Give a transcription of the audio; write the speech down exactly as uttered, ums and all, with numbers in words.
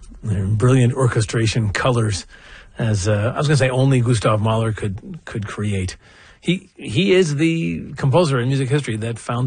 brilliant orchestration, colors, as uh, I was going to say, only Gustav Mahler could could create. He he is the composer in music history that found